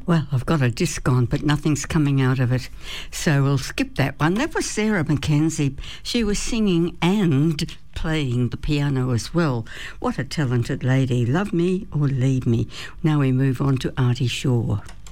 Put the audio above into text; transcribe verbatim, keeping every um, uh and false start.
Well, I've got a disc on, but nothing's coming out of it. So we'll skip that one. That was Sarah Mackenzie. She was singing and playing the piano as well. What a talented lady. Love Me or Leave Me. Now we move on to Artie Shaw.